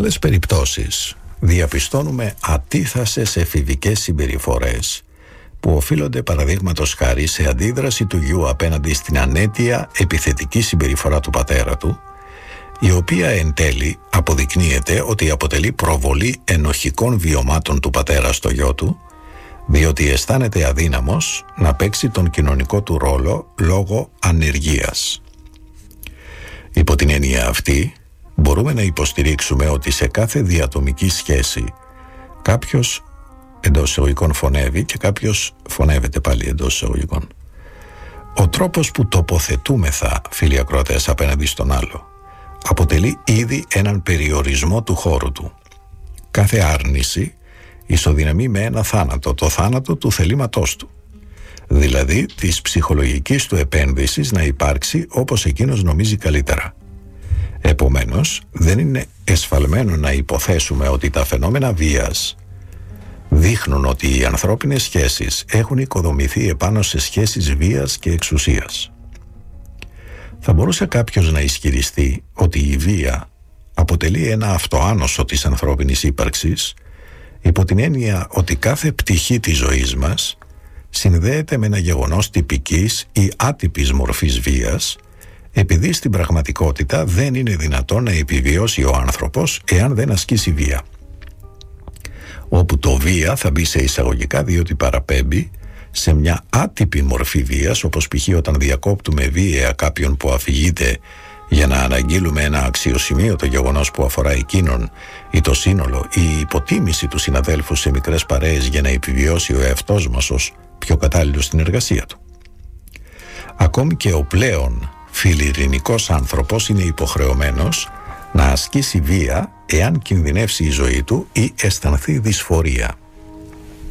άλλες περιπτώσεις διαπιστώνουμε ατίθασες εφηβικές συμπεριφορές που οφείλονται παραδείγματος χάρη σε αντίδραση του γιου απέναντι στην ανέτεια επιθετική συμπεριφορά του πατέρα του, η οποία εν τέλει αποδεικνύεται ότι αποτελεί προβολή ενοχικών βιωμάτων του πατέρα στο γιο του, διότι αισθάνεται αδύναμος να παίξει τον κοινωνικό του ρόλο λόγω ανεργίας. Υπό την έννοια αυτή, μπορούμε να υποστηρίξουμε ότι σε κάθε διατομική σχέση κάποιος εντός εισαγωγικών φωνεύει και κάποιος φωνεύεται πάλι εντός εισαγωγικών. Ο τρόπος που τοποθετούμεθα, φίλοι ακροατές, απέναντι στον άλλο αποτελεί ήδη έναν περιορισμό του χώρου του. Κάθε άρνηση ισοδυναμεί με ένα θάνατο, το θάνατο του θελήματός του, δηλαδή της ψυχολογικής του επένδυσης να υπάρξει όπως εκείνος νομίζει καλύτερα. Επομένως, δεν είναι εσφαλμένο να υποθέσουμε ότι τα φαινόμενα βίας δείχνουν ότι οι ανθρώπινες σχέσεις έχουν οικοδομηθεί επάνω σε σχέσεις βίας και εξουσίας. Θα μπορούσε κάποιος να ισχυριστεί ότι η βία αποτελεί ένα αυτοάνωσο της ανθρώπινης ύπαρξης, υπό την έννοια ότι κάθε πτυχή της ζωής μας συνδέεται με ένα γεγονός τυπικής ή άτυπης μορφής βίας, επειδή στην πραγματικότητα δεν είναι δυνατόν να επιβιώσει ο άνθρωπος εάν δεν ασκήσει βία. Όπου το βία θα μπει σε εισαγωγικά, διότι παραπέμπει σε μια άτυπη μορφή βίας, όπως π.χ. όταν διακόπτουμε βία κάποιον που αφηγείται για να αναγγείλουμε ένα αξιοσημείωτο γεγονός που αφορά εκείνον ή το σύνολο, ή η υποτίμηση του συναδέλφου σε μικρές παρέες για να επιβιώσει ο εαυτός μας ως πιο κατάλληλος στην εργασία του. Ακόμη και ο πλέον φιλιρινικός άνθρωπος είναι υποχρεωμένος να ασκήσει βία εάν κινδυνεύσει η ζωή του ή αισθανθεί δυσφορία.